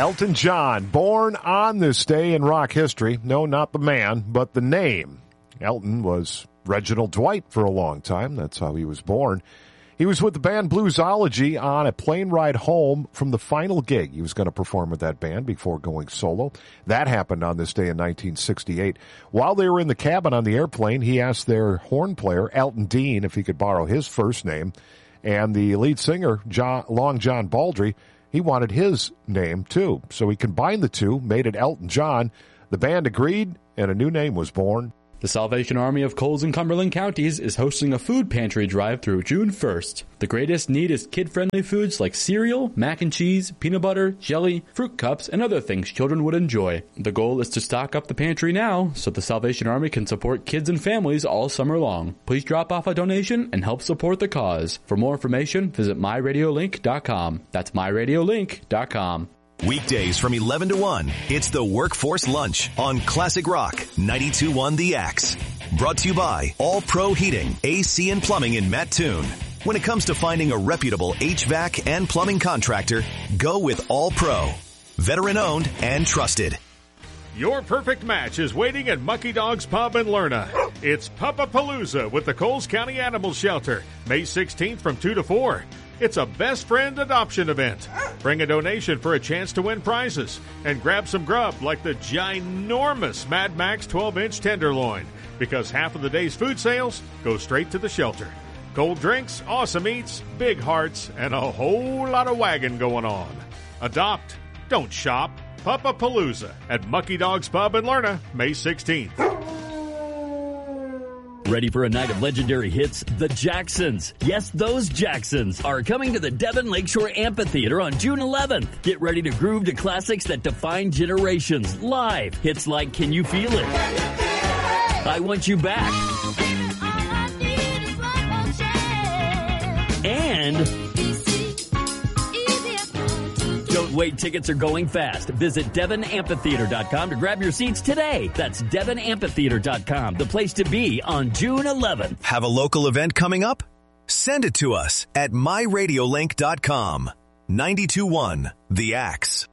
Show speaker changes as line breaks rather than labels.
Elton John, born on this day in rock history. No, not the man, but the name. Elton was Reginald Dwight for a long time. That's how he was born. He was with the band Bluesology on a plane ride home from the final gig. He was going to perform with that band before going solo. That happened on this day in 1968. While they were in the cabin on the airplane, he asked their horn player, Elton Dean, if he could borrow his first name. And the lead singer, Long John Baldry, he wanted his name, too. So he combined the two, made it Elton John. The band agreed, and a new name was born.
The Salvation Army of Coles and Cumberland counties is hosting a food pantry drive through June 1st. The greatest need is kid-friendly foods like cereal, mac and cheese, peanut butter, jelly, fruit cups, and other things children would enjoy. The goal is to stock up the pantry now so the Salvation Army can support kids and families all summer long. Please drop off a donation and help support the cause. For more information, visit myradiolink.com. That's myradiolink.com.
Weekdays from 11 to 1, it's the Workforce Lunch on Classic Rock 92.1 The Axe. Brought to you by All Pro Heating, AC and Plumbing in Mattoon. When it comes to finding a reputable HVAC and plumbing contractor, go with All Pro. Veteran owned and trusted.
Your perfect match is waiting at Mucky Dog's Pub in Lerna. It's Puppapalooza with the Coles County Animal Shelter, May 16th from 2 to 4. It's a best friend adoption event. Bring a donation for a chance to win prizes and grab some grub like the ginormous Mad Max 12-inch tenderloin, because half of the day's food sales go straight to the shelter. Cold drinks, awesome eats, big hearts, and a whole lot of wagon going on. Adopt, don't shop. Puppapalooza at Mucky Dog's Pub in Lerna, May 16th.
Ready for a night of legendary hits? The Jacksons. Yes, those Jacksons are coming to the Devon Lakeshore Amphitheater on June 11th. Get ready to groove to classics that define generations. Live. Hits like Can You Feel It? I Want You Back. And don't wait, tickets are going fast. Visit DevonAmphitheater.com to grab your seats today. That's DevonAmphitheater.com, the place to be on June 11th.
Have a local event coming up? Send it to us at MyRadiolink.com. 92.1 The Axe.